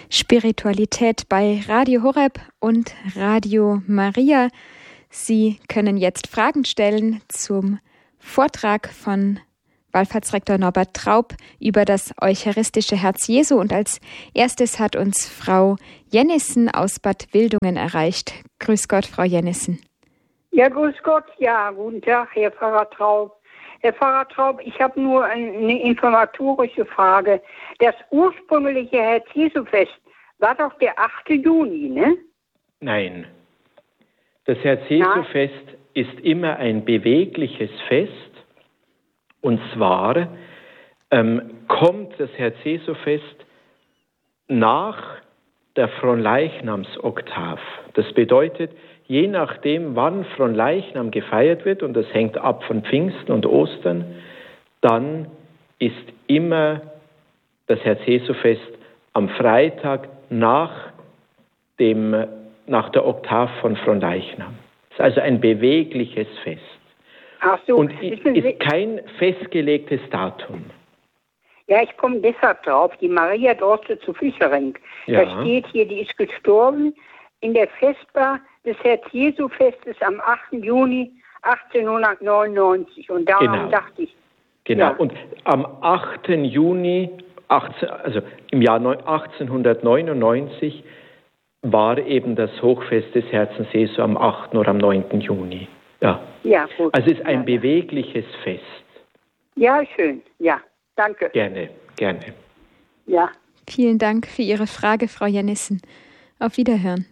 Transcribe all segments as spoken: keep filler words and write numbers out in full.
Spiritualität bei Radio Horeb und Radio Maria. Sie können jetzt Fragen stellen zum Vortrag von Wallfahrtsrektor Norbert Traub über das eucharistische Herz Jesu. Und als erstes hat uns Frau Jennissen aus Bad Wildungen erreicht. Grüß Gott, Frau Jennissen. Ja, grüß Gott. Ja, guten Tag, Herr Pfarrer Traub. Herr Pfarrer Traub, ich habe nur eine informatorische Frage. Das ursprüngliche Herz-Jesu-Fest war doch der achte Juni, ne? Nein. Das Herz-Jesu-Fest ist immer ein bewegliches Fest. Und zwar ähm, kommt das Herz-Jesu-Fest nach der Fronleichnamsoktav. Das bedeutet, je nachdem, wann Fronleichnam gefeiert wird, und das hängt ab von Pfingsten und Ostern, dann ist immer das Herz-Jesu-Fest am Freitag nach, dem, nach der Oktav von Fronleichnam. Es ist also ein bewegliches Fest. Ach so. Und ist kein festgelegtes Datum. Ja, ich komme deshalb drauf. Die Maria Droste zu Fischering. Ja. Da steht hier, die ist gestorben in der Vesper des Herz-Jesu-Festes am achten Juni achtzehnhundertneunundneunzig. Und daran Genau. dachte ich. Genau. Ja. Und am achten Juni, achtzehn, also im Jahr achtzehnhundertneunundneunzig, war eben das Hochfest des Herzens Jesu am achten oder am neunten Juni. Ja. Ja, gut. Also es ist ein ja. bewegliches Fest. Ja, schön. Ja, danke. Gerne, gerne. Ja. Vielen Dank für Ihre Frage, Frau Jennissen. Auf Wiederhören.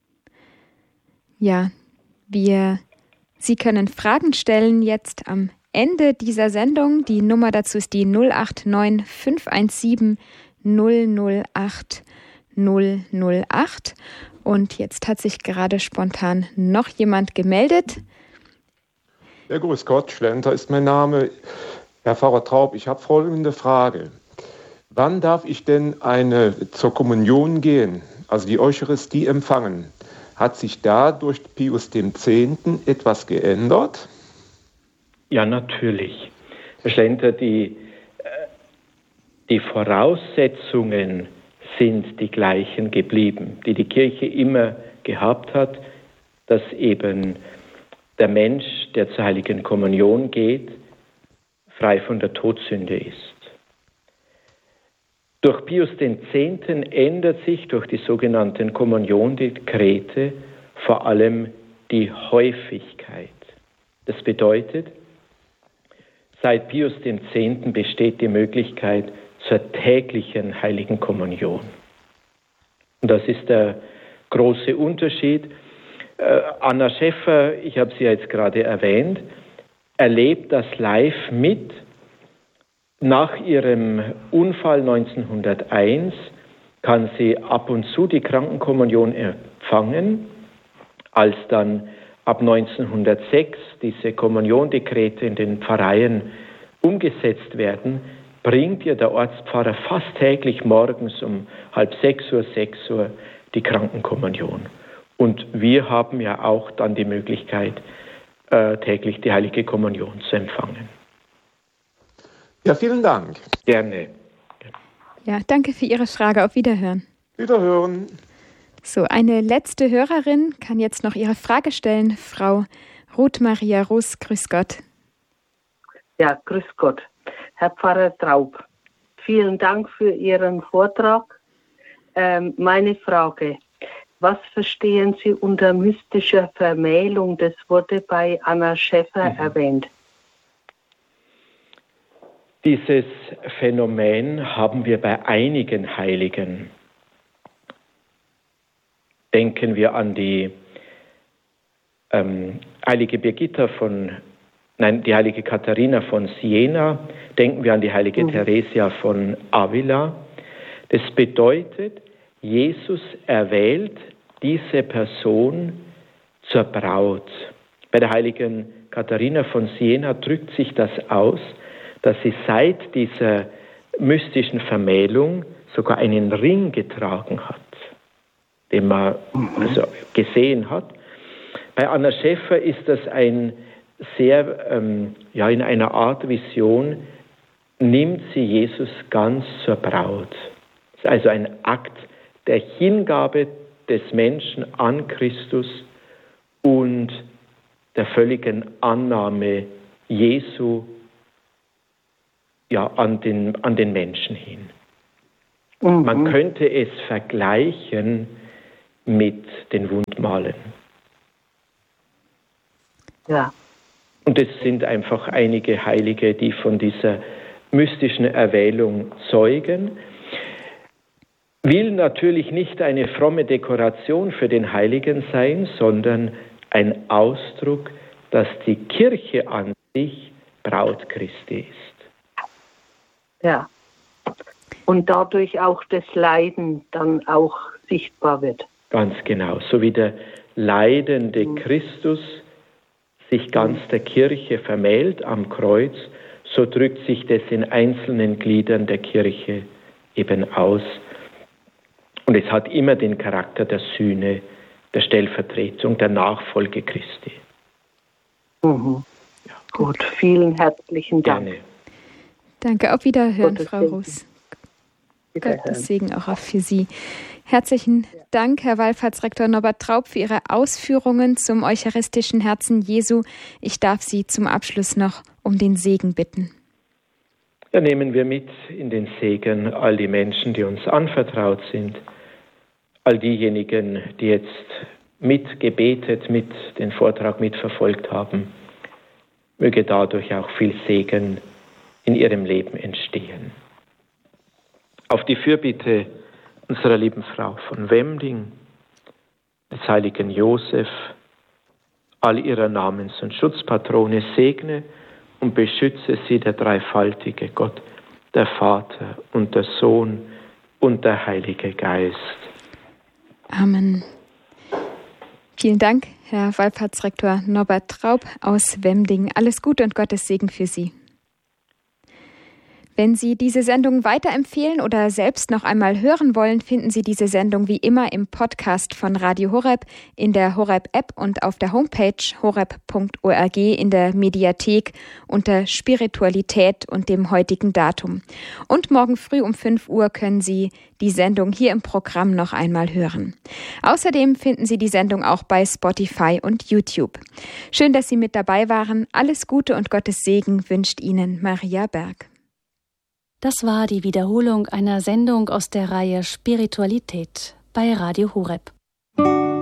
Ja, wir, Sie können Fragen stellen jetzt am Ende dieser Sendung. Die Nummer dazu ist die null acht neun fünf eins sieben null null acht null null acht. Und jetzt hat sich gerade spontan noch jemand gemeldet. Ja, grüß Gott, Schlenter ist mein Name. Herr Pfarrer Traub, ich habe folgende Frage. Wann darf ich denn eine zur Kommunion gehen, also die Eucharistie empfangen? Hat sich da durch Pius den Zehnten etwas geändert? Ja, natürlich. Herr Schlenter, die, die Voraussetzungen sind die gleichen geblieben, die die Kirche immer gehabt hat, dass eben der Mensch, der zur Heiligen Kommunion geht, frei von der Todsünde ist. Durch Pius den Zehnten ändert sich durch die sogenannten Kommuniondekrete vor allem die Häufigkeit. Das bedeutet, seit Pius den Zehnten besteht die Möglichkeit zur täglichen Heiligen Kommunion. Und das ist der große Unterschied. Äh, Anna Schäffer, ich habe sie jetzt gerade erwähnt, erlebt das live mit. Nach ihrem Unfall neunzehnhunderteins kann sie ab und zu die Krankenkommunion empfangen. Als dann ab neunzehnhundertsechs diese Kommuniondekrete in den Pfarreien umgesetzt werden, bringt ihr der Ortspfarrer fast täglich morgens um halb sechs Uhr, sechs Uhr die Krankenkommunion. Und wir haben ja auch dann die Möglichkeit, äh, täglich die Heilige Kommunion zu empfangen. Ja, vielen Dank. Gerne. Ja, danke für Ihre Frage. Auf Wiederhören. Wiederhören. So, eine letzte Hörerin kann jetzt noch ihre Frage stellen. Frau Ruth Maria Russ, grüß Gott. Ja, grüß Gott. Herr Pfarrer Traub, vielen Dank für Ihren Vortrag. Ähm, meine Frage, was verstehen Sie unter mystischer Vermählung? Das wurde bei Anna Schäffer mhm. erwähnt. Dieses Phänomen haben wir bei einigen Heiligen. Denken wir an die ähm, heilige Birgitta von, nein, die heilige Katharina von Siena, denken wir an die heilige mhm. Theresia von Avila. Das bedeutet, Jesus erwählt diese Person zur Braut. Bei der heiligen Katharina von Siena drückt sich das aus, dass sie seit dieser mystischen Vermählung sogar einen Ring getragen hat, den man also gesehen hat. Bei Anna Schäffer ist das ein sehr, ähm, ja, in einer Art Vision, nimmt sie Jesus ganz zur Braut. Das ist also ein Akt der Hingabe des Menschen an Christus und der völligen Annahme Jesu ja, an den, an den Menschen hin. Mhm. Man könnte es vergleichen mit den Wundmalen. Ja. Und es sind einfach einige Heilige, die von dieser mystischen Erwählung zeugen. Will natürlich nicht eine fromme Dekoration für den Heiligen sein, sondern ein Ausdruck, dass die Kirche an sich Braut Christi ist. Ja. Und dadurch auch das Leiden dann auch sichtbar wird. Ganz genau. So wie der leidende mhm. Christus sich ganz der Kirche vermählt am Kreuz, so drückt sich das in einzelnen Gliedern der Kirche eben aus. Und es hat immer den Charakter der Sühne, der Stellvertretung, der Nachfolge Christi. Mhm. Ja. Gut, vielen herzlichen Dank. Gerne. Danke, auf Wiederhören, Gottes Frau Segen. Roos. Wiederhören. Gottes Segen auch für Sie. Herzlichen Dank, Herr Wallfahrtsrektor Norbert Traub, für Ihre Ausführungen zum eucharistischen Herzen Jesu. Ich darf Sie zum Abschluss noch um den Segen bitten. Ja, nehmen wir mit in den Segen all die Menschen, die uns anvertraut sind, all diejenigen, die jetzt mitgebetet, mit den Vortrag mitverfolgt haben. Möge dadurch auch viel Segen in ihrem Leben entstehen. Auf die Fürbitte unserer lieben Frau von Wemding, des heiligen Josef, all ihrer Namens- und Schutzpatrone segne und beschütze sie der dreifaltige Gott, der Vater und der Sohn und der Heilige Geist. Amen. Vielen Dank, Herr Wallfahrtsrektor Norbert Traub aus Wemding. Alles Gute und Gottes Segen für Sie. Wenn Sie diese Sendung weiterempfehlen oder selbst noch einmal hören wollen, finden Sie diese Sendung wie immer im Podcast von Radio Horeb, in der Horeb-App und auf der Homepage horeb punkt org in der Mediathek unter Spiritualität und dem heutigen Datum. Und morgen früh um fünf Uhr können Sie die Sendung hier im Programm noch einmal hören. Außerdem finden Sie die Sendung auch bei Spotify und YouTube. Schön, dass Sie mit dabei waren. Alles Gute und Gottes Segen wünscht Ihnen Maria Berg. Das war die Wiederholung einer Sendung aus der Reihe Spiritualität bei Radio Horeb.